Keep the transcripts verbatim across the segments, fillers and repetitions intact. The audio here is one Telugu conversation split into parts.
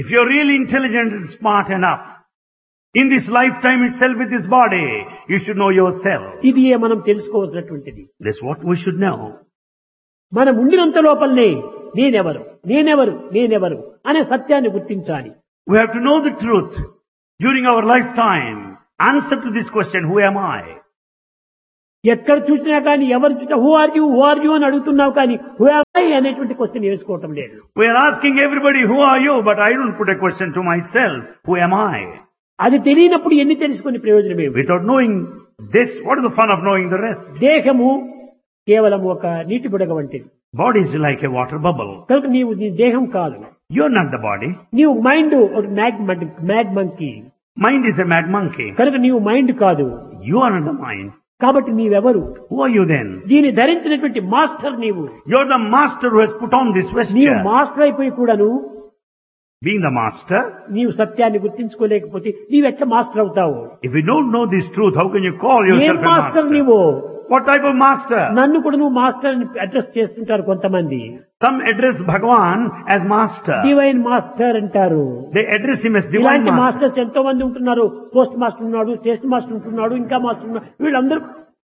you're really intelligent and smart enough, in this lifetime itself with this body, you should know yourself. ఇది మనం తెలుసుకోవాల్సినటువంటిది. That's what we should know. మనం ఉండినంత లోపలనే నేనెవరు నేనెవరు నేనెవరు అనే సత్యాన్ని గుర్తించాలి. We have to know the truth during our lifetime. Answer to this question, who am I? ఎక్కడ చూసినా కానీ ఎవరు చూసినా who are you who are you అని అడుగుతున్నావు కానీ హూ ఆర్ ఐ అనేటువంటి క్వశ్చన్ వేసుకోవటం లేదు. We are asking everybody, who are you? But I don't put a question to myself, who am I? అది తెలియనప్పుడు ఎన్ని తెలుసుకుని ప్రయోజనం ఏమి? Without knowing this, what is the fun of knowing the rest? దేహము కేవలం ఒక నీటి బుడగ వంటిది. Body is like a water bubble. కనుక నీవు నీ దేహం కాదు. You're not the body. నీవు మైండ్ ఒక mad mad monkey. Mind is a mad monkey. కనుక నీవు మైండ్ కాదు. You are not the mind. కాబట్టి నీవెవరు? Who are you then? దీన్ని ధరించినటువంటి మాస్టర్ నీవు. You're the master who has put on this నీవు vesture. మాస్టర్ అయిపోయి కూడాను Being the master, నీవు సత్యాన్ని గుర్తించుకోలేకపోతే నీవెట్లా మాస్టర్ అవుతావు? if you don't know this truth, how can you call ఏం yourself a మాస్టర్ master? నీవు? What type of master? నన్ను కూడా నువ్వు మాస్టర్ అని అడ్రస్ చేస్తుంటారు కొంతమంది. Some address Bhagavan as master. Divine master అంటారు. They address him as divine ఇలాంటి master. మాస్టర్స్ ఎంతో మంది ఉంటున్నారు. పోస్ట్ మాస్టర్ ఉన్నాడు, స్టేషన్ మాస్టర్ ఉంటున్నాడు, ఇంకా మాస్టర్ ఉన్నాడు. వీళ్ళందరూ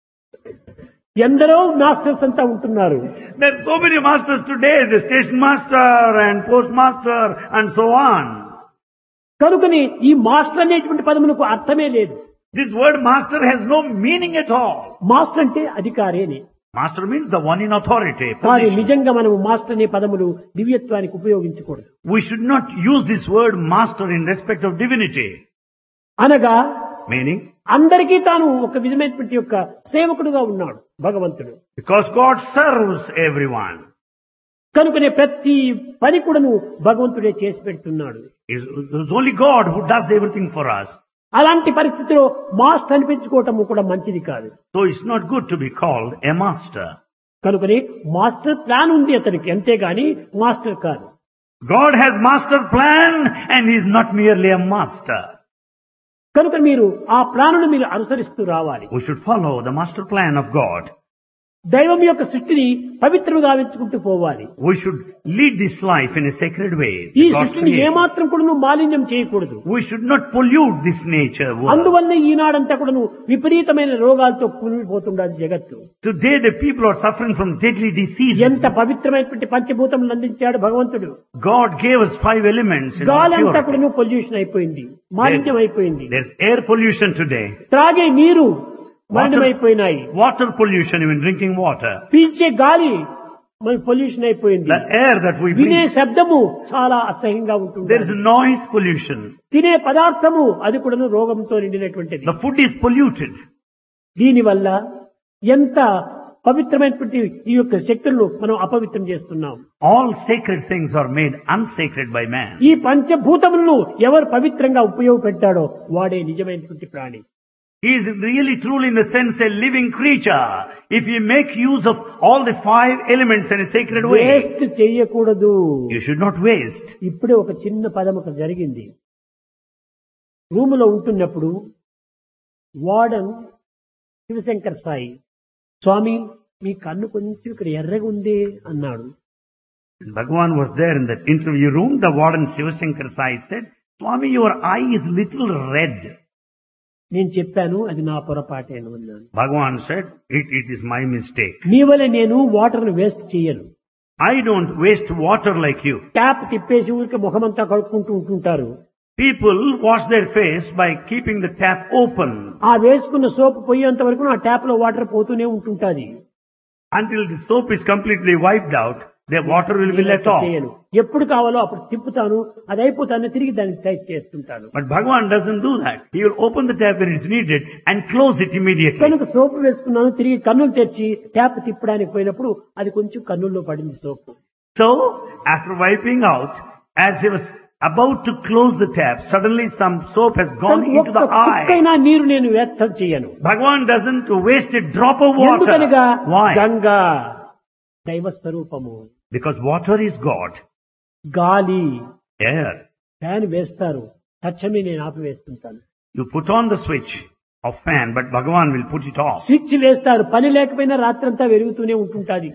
ఎందరో మాస్టర్స్ అంతా ఉంటున్నారు. There are so many masters today, the station master and postmaster and so on. కనుకని ఈ మాస్టర్ అనేటువంటి పదమునకు అర్థమే లేదు. This word master has no meaning at all. Master అంటే అధికారి అని. Master means the one in authority. కానీ position. నిజంగా మనము మాస్టర్ అనే పదములు దివ్యత్వానికి ఉపయోగించకూడదు. We should not use this word master in respect of divinity. అనగా Meaning, అందరికీ తాను ఒక విధమైనటువంటి యొక్క సేవకుడుగా ఉన్నాడు భగవంతుడు. because God serves everyone. కనుకనే ప్రతి పని కూడాను భగవంతుడే చేసి పెడుతున్నాడు. It's only God who does everything for us. అలాంటి పరిస్థితిలో మాస్టర్ అనిపించుకోవటం కూడా మంచిది కాదు. So it's not good to be called a master. కనుకనే మాస్టర్ ప్లాన్ ఉంది అతనికి, అంతేగాని మాస్టర్ కాదు. God has master plan and he is not merely a master. కనుక మీరు ఆ ప్లానును మీరు అనుసరిస్తూ రావాలి. We should follow the master plan of God. దైవం యొక్క సృష్టిని పవిత్రంగా వెంచుకుంటూ పోవాలి. We should lead this life in a sacred way. ఈ God's సృష్టిని creation. ఏమాత్రం కూడా నువ్వు మాలిన్యం చేయకూడదు. We should not pollute this nature world. అందువల్ల ఈనాడంతా కూడా నువ్వు విపరీతమైన రోగాలతో కూలిపోతుండాలి జగత్తు. Today the people are suffering from deadly diseases. ఎంత పవిత్రమైనటువంటి పంచభూతములు అందించాడు భగవంతుడు. God gave us five elements in our గాలి అంతా purity. కూడా నువ్వు పొల్యూషన్ అయిపోయింది, మాలిన్యం అయిపోయింది. There's air pollution today. త్రాగే నీరు మాలిన్యం అయిపోయినాయి. Water pollution, even drinking water. పీల్చే గాలి మన పొల్యూషన్ అయిపోయింది. The air that we వినే breathe. శబ్దము చాలా అసహ్యంగా ఉంటుంది. There is noise pollution. తినే పదార్థము అది కూడా రోగంతో నిండినటువంటిది. The food is polluted. దీనివల్ల ఎంత పవిత్రమైనటువంటి ఈ యొక్క శక్తులను మనం అపవిత్రం చేస్తున్నాం. All sacred things are made unsacred by man. ఈ పంచభూతములను ఎవరు పవిత్రంగా ఉపయోగపెట్టాడో వాడే నిజమైనటువంటి ప్రాణి. He is really truly in the sense a living creature. If you make use of all the five elements in a sacred way, waste చెయ్యకూడదు. you should not waste. ఇప్పుడే ఒక చిన్న పదం ఒక జరిగింది. రూములో ఉంటున్నప్పుడు వార్డన్ శివశంకర్ సాయి, స్వామి మీ కన్ను కొంచెం ఇక్కడ ఎర్రగా ఉంది అన్నాడు. Bhagavan was there in that interview room. The warden Shivashankar Sai said, Swami, your eye is little red. నేను చెప్పాను అది నా పొరపాటేను అన్నాను. Bhagavan said, it, it is my mistake. నీ వల్ల నేను వాటర్ ను వేస్ట్ చేయను. I don't waste water like you. Tap తిప్పేసి ఊరికి ముఖమంతా కడుక్కుంటూ ఉంటుంటారు. People wash their face by keeping the tap open. ఆ వేసుకున్న సోప్ పోయేంత వరకు ఆ ట్యాప్ లో వాటర్ పోతూనే ఉంటుంటాది. Until the soap is completely wiped out, the water will be let off. చేయను. ఎప్పుడు కావాలో అప్పుడు తిప్పుతాను, అది అయిపోతాను తిరిగి దాన్ని టైట్ చేస్తుంటాను. But Bhagavan doesn't do that. He will open the tap when it's needed and close it immediately. కనుక సోప్ వేసుకున్నాను, తిరిగి కన్నులు తెరిచి ట్యాప్ తిప్పడానికి పోయినప్పుడు అది కొంచెం కన్నుల్లో పడింది సోపు. So, after wiping out, as he was about to close the tap, suddenly some soap has gone into the ఒక్క eye. చుక్కైనా నీరు నేను వ్యర్థం చేయను. Bhagavan doesn't waste a drop of water. ఎందుకనగా Why? గంగా దైవ స్వరూపము. Because water is God. గాలి Air. ఫ్యాన్ వేస్తారు, తక్షణమే నేను ఆపివేస్తుంటాను. You put on the switch of fan, but Bhagavan will put it off. Switch వేస్తారు, పని లేకపోయినా రాత్రంతా వెలుగుతూనే ఉంటుంటాది.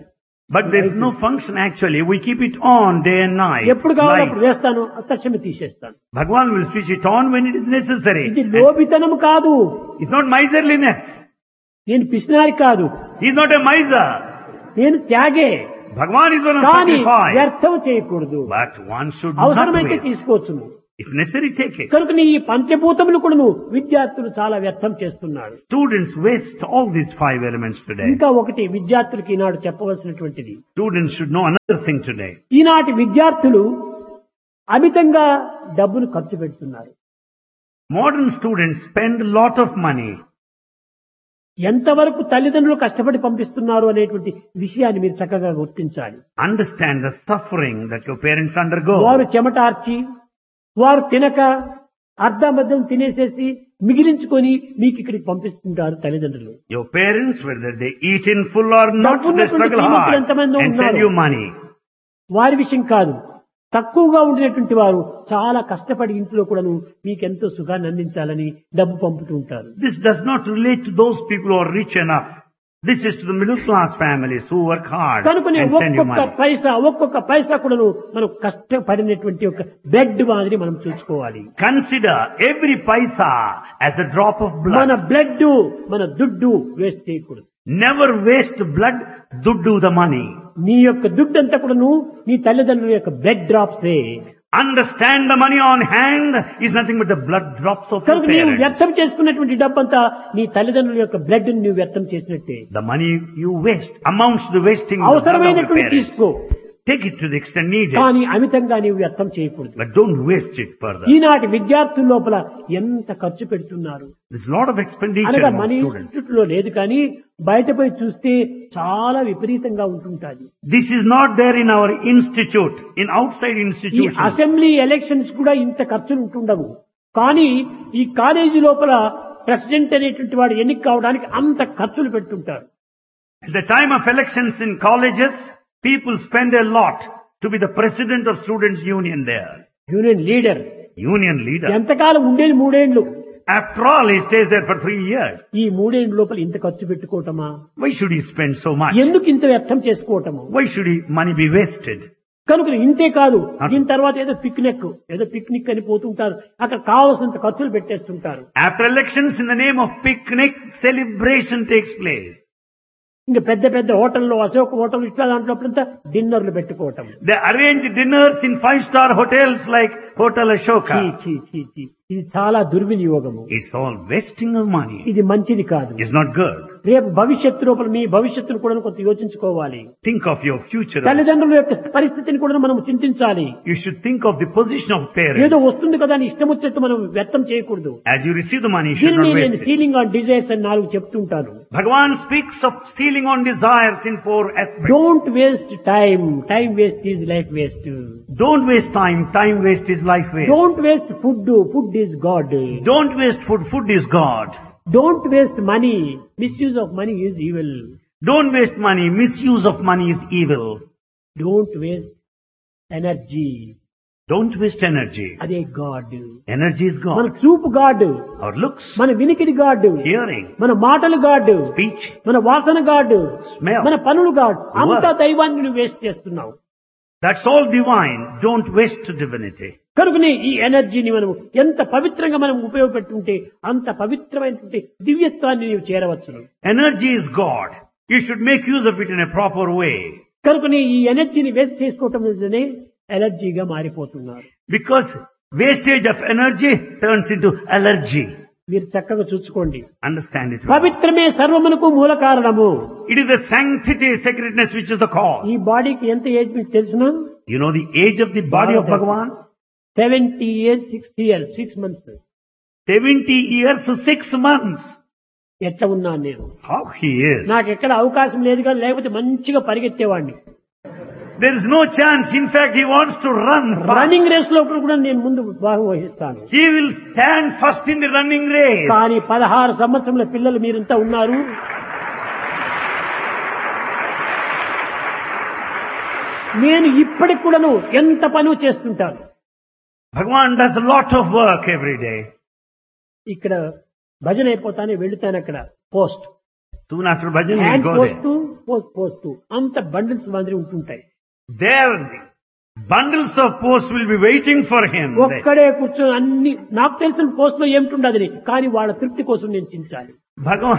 But there's no function actually. We keep it on day and night. ఎప్పుడు కావాలి అప్పుడు Lights. వేస్తాను, తక్షణమే తీసేస్తాను. Bhagavan will switch it on when it is necessary. ఇది లోభితనం కాదు, It's not miserliness. నేను పిసినారి కాదు, He's not a miser. నేను త్యాగే. Bhagavan is one of కానీ sacrifice. వ్యర్థం చేయకూడదు. But one should not అవసరమైతే waste. తీసుకోవచ్చును. If necessary, take it. కనుక ఈ పంచభూతములు కూడా విద్యార్థులు చాలా వ్యర్థం చేస్తున్నారు. Students waste all these five elements today. ఇంకా ఒకటి విద్యార్థులకి ఈనాడు చెప్పవలసినటువంటిది, Students should know another thing today. ఈనాటి విద్యార్థులు అమితంగా డబ్బును ఖర్చు పెడుతున్నారు. Modern students spend a lot of money. ఎంతవరకు తల్లిదండ్రులు కష్టపడి పంపిస్తున్నారు అనేటువంటి విషయాన్ని మీరు చక్కగా గుర్తించాలి. Understand the suffering that your parents undergo. వారు చెమటార్చి, వారు తినక అర్ధమద్దం తినేసేసి మిగిలించుకొని మీకు ఇక్కడికి పంపిస్తుంటారు తల్లిదండ్రులు. Your parents, whether they eat in full or not, డబ్బున్నటువంటి they struggle శ్రీమంతులు hard ఎంతమందో and send ఉన్నారు. you money. వారి విషయం కాదు, తక్కువగా ఉండినటువంటి వారు చాలా కష్టపడి ఇంట్లో కూడాను మీకెంతో సుఖాన్ని అందించాలని డబ్బు పంపుతూ ఉంటారు. This does not relate to those people who are rich enough. This is to the middle class families who work hard కనుకనే and send you ఒక్కొక్క money. పైసా ఒక్కొక్క పైసా కూడాను మనం కష్టపడినటువంటి ఒక బ్లడ్ మాదిరి మనం చూసుకోవాలి. Consider every paisa as a drop of మన blood. బ్లడ్ మన దుడ్డు వేస్ట్ చేయకూడదు. Never waste blood, duddu the money. నీ యొక్క దుడ్డు అంతా కూడాను నీ తల్లిదండ్రుల యొక్క blood డ్రాప్సే. Understand the money on hand is nothing but the blood drops of your కనుక నీవు parents. వ్యర్థం చేసుకున్నటువంటి డబ్బంతా నీ తల్లిదండ్రుల యొక్క బ్లడ్ ని నువ్వు వ్యర్థం చేసినట్టే. The money you waste amounts to the wasting of the blood of your అవసరమైనటువంటి parents. తీసుకో, Take it to the extent needed, కానీ అమితంగా నీవు వ్యర్థం చేయకూడదు. but don't waste it further. ఈనాటి విద్యార్థుల లోపల ఎంత ఖర్చు పెడుతున్నారు. There's a lot of expenditure అనగా among మన students. ఇన్స్టిట్యూట్ లో లేదు కానీ బయటపై చూస్తే చాలా విపరీతంగా ఉంటుంటాది. This is not there in our institute, in outside ఈ institutions. అసెంబ్లీ ఎలక్షన్స్ కూడా ఇంత ఖర్చులు ఉంటుండవు, కానీ ఈ కాలేజీ లోపల ప్రెసిడెంట్ అనేటువంటి వాడు ఎన్నిక కావడానికి అంత ఖర్చులు పెడుతుంటారు. At the time of elections in colleges, people spend a lot to be the president of students' union there. Union leader Union leader. ఎంతకాలం ఉండేది మూడేండ్లు. After all, he stays there for three years. ఈ మూడేండ్ల లోపల ఇంత ఖర్చు పెట్టుకోవటమా? Why should he spend so much? ఎందుకు ఇంత వ్యర్థం చేసుకోవటము? Why should he, money be wasted? కనుక ఇంతే కాదు, దీని తర్వాత ఏదో పిక్నిక్ ఏదో పిక్నిక్ అని పోతుంటారు, అక్కడ కావాల్సినంత ఖర్చులు పెట్టేస్తుంటారు. After elections, in the name of picnic, celebration takes place. ఇంకా పెద్ద పెద్ద హోటల్లో అశోక్ హోటల్ ఇట్లా దాంట్లో డిన్నర్లు పెట్టుకోవటం. They arrange dinners in five-star hotels like Hotel చీ, Ashoka. చీ, చీ, చీ. ఇది చాలా దుర్వినియోగము. It's all wasting of money. ఇది మంచిది కాదు. It's not good. రేపు భవిష్యత్తు లోపల మీ భవిష్యత్తును కూడా కొంత యోచించుకోవాలి. Think of your future. తల్లిదండ్రుల యొక్క పరిస్థితిని కూడా మనం చింతించాలి. You should think of the position of parents. ఏదో వస్తుంది కదా అని ఇష్టం వచ్చినట్టు మనం వ్యర్థం చేయకూడదు. As you receive the money, you should దీన్ని not నేను waste it. Ceiling on desires అని నాలుగు చెప్తుంటాను. Bhagavan speaks of sealing on desires in four aspects. Don't waste time, time waste is life waste. Don't waste time, time waste is life waste. Don't waste food, food is God. Don't waste food, food is God. Don't waste money, misuse of money is evil. Don't waste money, misuse of money is evil. Don't waste energy, Don't waste energy. అదే గాడ్. Energy is మన God. చూపు గాడ్, Our looks, మన వినికిడి గాడ్, hearing, మన మాటలు గాడ్, speech, మన వాసన గాడ్, smell. మన పనులు గాడ్. అంతా Work. దైవాన్ని నువ్వు వేస్ట్ చేస్తున్నావు. That's all divine. Don't waste divinity. కనుకనే ఈ ఎనర్జీని మనం ఎంత పవిత్రంగా మనం ఉపయోగపెట్టుంటే అంత పవిత్రమైనటువంటి దివ్యత్వాన్ని నీవు చేరవచ్చును. Energy is God. You should make use of it in a proper way. కనుకనే ఈ ఎనర్జీని వేస్ట్ చేసుకోవటం నిజమే ఎలర్జీగా మారిపోతున్నారు. Because wastage of energy turns into allergy. మీరు చక్కగా చూసుకోండి. Understand it. పవిత్రమే సర్వమునకు మూల కారణము. It is the sanctity, sacredness which is the cause. ఈ బాడీకి ఎంత ఏజ్ మీకు తెలుసునా? You know the age of the body of Bhagavan? Seventy years six years six months. seventy years, six months. ఎట్లా ఉన్నాను నేను? How he is. నాకు ఎక్కడ అవకాశం లేదు కానీ లేకపోతే మంచిగా పరిగెత్తేవాడిని. There is no chance. In fact, he wants to run fast. Running race లో కూడా నేను ముందు భాగం వహిస్తాను. He will stand first in the running race. కానీ పదహారు సంవత్సరముల పిల్లలు మీరంతా ఉన్నారు. నేను ఇప్పటికి కూడాను ఎంత పని చేస్తుంటాను. Bhagavan does a lot of work every day. ఇక్కడ భజన అయిపోతానే వెళుతాను అక్కడ post Soon after bhajan, he hand will go there. Post post post అంత బండిల్స్ మాదిరి ఉంటుంటాయి. There, bundles of posts will be waiting for him. there. ఒక్కడే కూర్చొని అన్ని నాకు తెలిసిన పోస్ట్ లో ఏమిటుండదని, కానీ వాళ్ళ తృప్తి కోసం నేను చించాలి. Bhagavan,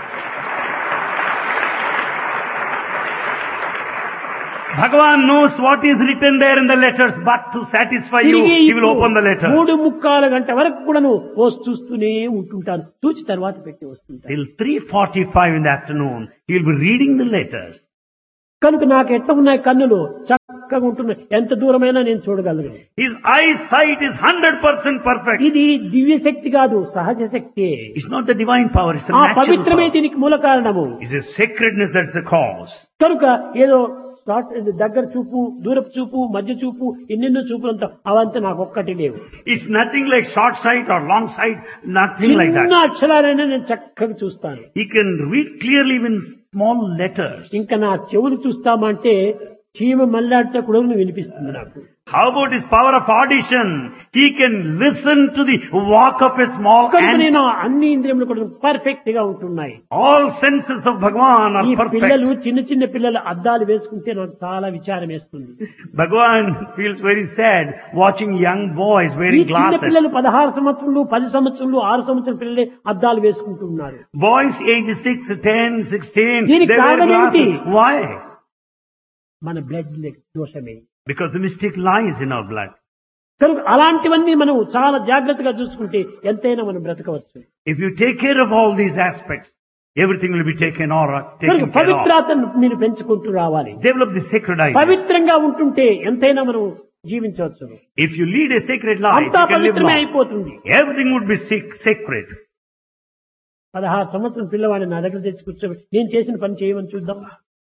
Bhagavan knows what is written there in the letters, but to satisfy you, తిరిగి he will open the letter. మూడు ముక్కాల గంట వరకు కూడాను పోస్ట్ చూస్తూనే ఉంటుంటాను. చూచి తర్వాత పెట్టి వస్తుంటాను. Till three forty-five in the afternoon, he will be reading the letters. కనుక నాకు ఎట్లా ఉన్నాయి కన్నులు చక్కగా ఉంటున్నాయి. ఎంత దూరమైనా నేను చూడగలను. His eyesight is one hundred percent perfect. ఇది దివ్య శక్తి కాదు, సహజ శక్తి. It's not the divine power, it's the ఆ natural పవిత్రమే power. దీనికి మూల కారణము. It's a sacredness that's the cause. కనుక ఏదో షార్ట్ దగ్గర చూపు, దూరపు చూపు, మధ్య చూపు, ఎన్నెన్నో చూపులంతా అవంతా నాకు ఒక్కటి లేవు. It's nothing like short sight or long sight, nothing like చిన్న that. అక్షరాలైనా నేను చక్కగా చూస్తాను. He can read clearly even small letters. ఇంకా నా చెవులు చూస్తామంటే చీమ మల్లాడితే కూడా వినిపిస్తుంది నాకు. How about his power of audition? He can listen to the walk of a small కనుక ant. నేను అన్ని ఇంద్రియములు కూడా పర్ఫెక్ట్ గా ఉంటున్నాయి. All senses of Bhagavan ఈ are పిల్లలు perfect. చిన్న చిన్న పిల్లలు అద్దాలు వేసుకుంటే నాకు చాలా విచారం వేస్తుంది. Bhagavan feels very sad watching young boys ఈ wearing చిన్న glasses. పిల్లలు పదహారు సంవత్సరాలు పది సంవత్సరాలు ఆరు సంవత్సరాల పిల్లలే అద్దాలు వేసుకుంటున్నారు. Boys age six, ten, sixteen, they దీనికి wear కారణం glasses. ఏంటి? Why? మన blood దోషమే. Because the mystic lies in our blood. కనుక అలాంటివన్నీ మనం చాలా జాగ్రత్తగా చూసుకుంటే ఎంతైనా మనం బ్రతకవచ్చు. If you take care of all these aspects, everything will be taken or కనుక taken care of. పవిత్రతను మీరు పెంచుకుంటూ రావాలి. Develop the sacred idea. పవిత్రంగా ఉంటుంటే ఎంతైనా మనం జీవించవచ్చు. If you lead a sacred life, అంతా you can live పవిత్రమే long. అయిపోతుంది. Everything would be sac- sacred. పదహారు సంవత్సరం పిల్లవాడిని నా దగ్గర తెచ్చి కూర్చోబెట్టి నేను చేసిన పని చేయమని చూద్దాం.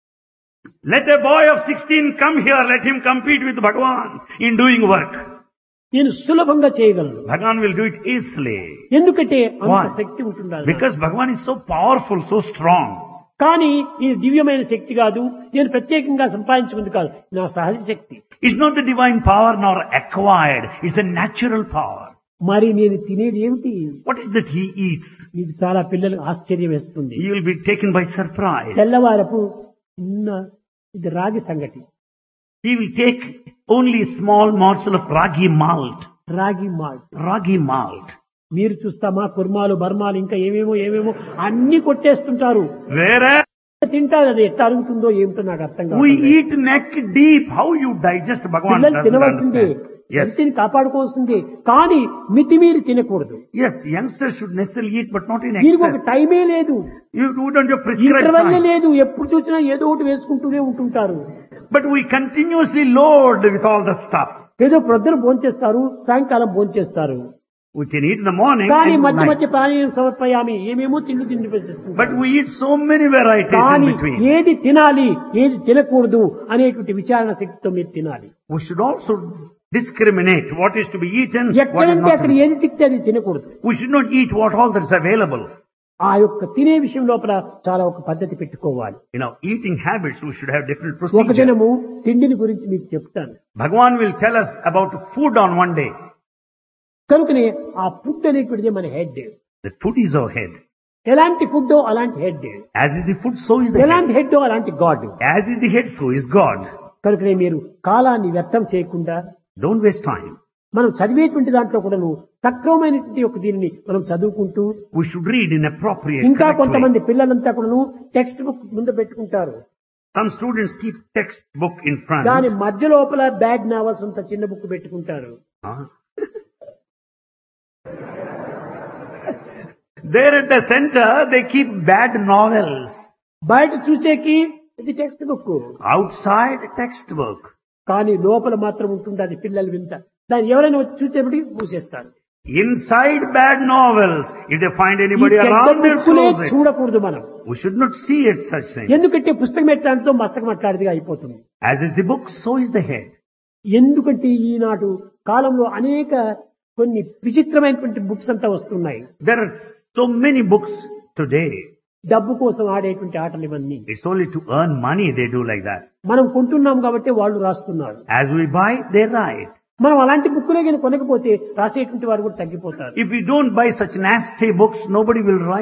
Let a boy of sixteen come here, let him compete with Bhagavan in doing work. నేను సులభంగా చేయగలను. Bhagavan will do it easily. ఎందుకంటే అంత Why? శక్తి ఉంటుండాలి. Because Bhagavan is so powerful, so strong. కానీ ఇది దివ్యమైన శక్తి కాదు, నేను ప్రత్యేకంగా సంపాదించుకుంది కాదు, నా సహజ శక్తి. It's not the divine power nor acquired, it's the natural power. మరి నేను తినేది ఏమిటి? What is that he eats? ఇది చాలా పిల్లలకు ఆశ్చర్యం వేస్తుంది. He will be taken by surprise. తెల్లవారపు చిన్న ఇది రాగి సంగటి, He will take only a small morsel of ragi malt. రాగి మాల్ట్. Ragi malt. మీరు చూస్తామా కుర్మాలు బర్మాలు ఇంకా ఏమేమో ఏమేమో అన్ని కొట్టేస్తుంటారు. Whereas తింటారు, అది ఎట్లా అరుగుతుందో ఏమిటో నాకు అర్థం కాదు. we eat neck deep. How you digest Bhagavan పిల్లలు doesn't తినవలసిందే, understand. Yes. హెల్త్ని కాపాడుకోవాల్సిందే, కానీ మితిమీరి తినకూడదు. Yes, youngsters should necessarily eat, but not in దీనికి ఒక excess. టైమే లేదు, You you don't have prescribed interval time. లేదు, ఎప్పుడు చూసినా ఏదో ఒకటి వేసుకుంటూనే ఉంటుంటారు. But we continuously load with all the stuff. ఏదో ప్రొద్దున భోంచేస్తారు, సాయంకాలం భోంచేస్తారు, We can eat in the morning కానీ and మధ్య night. మధ్య ప్రాణాయామం సమర్పయామి ఏమేమో తిండి తిండి వేసేస్తుంటారు. But we eat so many varieties in కానీ between. ఏది తినాలి ఏది తినకూడదు అనేటువంటి విచారణ శక్తితో మీరు తినాలి. We should also discriminate what is to be eaten, what is ఎక్కడంటే not to అక్కడ be. ఏది చిక్తే అది తినకూడదు. We should not eat what all that is available. ఆ యొక్క తినే విషయం లోపల చాలా ఒక పద్ధతి పెట్టుకోవాలి. In our eating habits, we should have different ఒక procedures. దినము తిండిని గురించి మీకు చెప్తాను. Bhagavan will tell us about food on one day. కనుకనే ఆ ఫుడ్ అనేటువంటిది మన head. The food is our head. ఎలాంటి ఫుడ్ అలాంటి head, As is the food, so is the ఎలాంటి head. హెడ్ అలాంటి God. As is the head, so is God. కనుకనే మీరు కాలాన్ని వ్యర్థం చేయకుండా Don't waste time. మనం చదివేటువంటి దాంట్లో కూడాను సక్రమమైనటువంటి ఒక దీనిని మనం చదువుకుంటూ, We should read in appropriate, ఇంకా correct way. కొంతమంది పిల్లలంతా కూడాను టెక్స్ట్ బుక్ ముందు పెట్టుకుంటారు. Some students keep textbook in front. దాని మధ్య లోపల బ్యాడ్ నావల్స్ అంత చిన్న బుక్ పెట్టుకుంటారు. Huh? There at the center, they keep bad novels. బయట చూసేకి ఇది టెక్స్ట్ బుక్, Outside, textbook. కానీ లోపల మాత్రం ఉంటుంది అది పిల్లలు వింత. దాన్ని ఎవరైనా వచ్చి చూసేప్పటికి మూసేస్తారు. Inside bad novels. If they find ఈ anybody చెడ్డ around, they'll బుక్కులే close it. చూడకూడదు మనం. We should not see it such things. ఎందుకంటే పుస్తకం ఎట్లాంటితో మస్తకం అట్లాంటిదిగా అయిపోతుంది. As is the book, so is the head. ఎందుకంటే ఈనాడు కాలంలో అనేక కొన్ని విచిత్రమైనటువంటి బుక్స్ అంతా వస్తున్నాయి. There are so many books today. డబ్బు కోసం ఆడేటువంటి ఆటలు ఇవన్నీ. It's only to earn money they do like that. మనం కొంటున్నాం కాబట్టి వాళ్ళు రాస్తున్నారు. As we buy, they write. మనం అలాంటి బుక్కులే కానీ కొనకపోతే రాసేటువంటి వారు కూడా తగ్గిపోతారు. If we don't buy such nasty books, nobody will write it.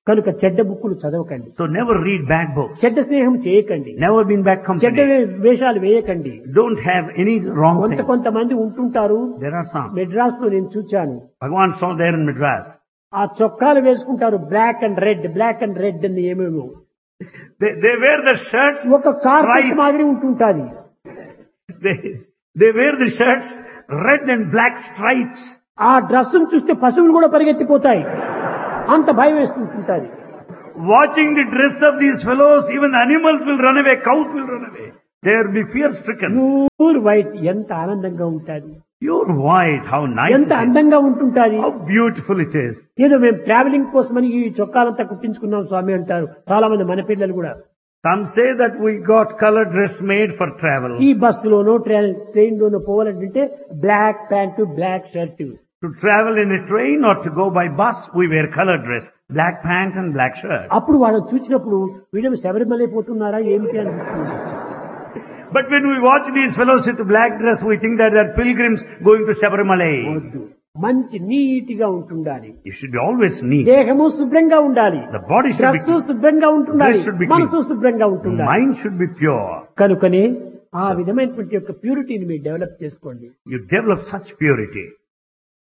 కనుక చెడ్డ బుక్కులు చదవకండి, So never read bad books. చెడ్డ స్నేహం చేయకండి, Never be in bad చెడ్డ company. వే- వేషాలు వేయకండి. Don't have any wrong కొంత thing. కొంతమంది ఉంటుంటారు. There are some. మెడ్రాస్ లో నేను చూచాను. Bhagavan saw there in Madras. ఆ చొక్కాలు వేసుకుంటారు black and red, black and red అని ఏమేమో. They, they wear the shirts, ఒక కార్పెట్ stripes. మాదిరి ఉంటుంటాది. They, they wear the shirts, red and black stripes. ఆ డ్రెస్ చూస్తే పశువులు కూడా పరిగెత్తిపోతాయి, అంత భయం వేస్తుంటుంటారు. Watching the dress of these fellows, even animals will run away, cows will run away. They will be fear stricken. Pure white ఎంత ఆనందంగా ఉంటుంది, Pure white, how nice ఎంత it is. అందంగా ఉంటుంటాది. How beautiful it is. ఏదో మేము ట్రావెలింగ్ కోసమని ఈ చొక్కాలంతా కుట్టించుకున్నాం స్వామి అంటారు చాలా మంది మన పిల్లలు కూడా. Some say that we got color dress made for travel. ఈ బస్సులోనో ట్రైన్ లోనో పోవాలంటే black pant black shirt. To travel in a train or to go by bus, we wear color dress, black pant and black shirt. అప్పుడు వాళ్ళని చూసినప్పుడు వీళ్ళని శబరిమల పోతున్నారా ఏమిటి అనిపిస్తుంది. But when we watch these fellows with black dress, we think that they're pilgrims going to Sabarimala. వద్దు, మంచి నీటిగా ఉంటుండాలి, You should be always neat. దేహము శుభ్రంగా ఉండాలి, The body should dress be శుభ్రంగా ఉంటుండాలి, Dress should be clean. మనసు శుభ్రంగా ఉంటుండాలి. mind should be pure. కనుకనే ఆ విధమైనటువంటి యొక్క ప్యూరిటీని మీరు డెవలప్ చేసుకోండి. You develop such purity.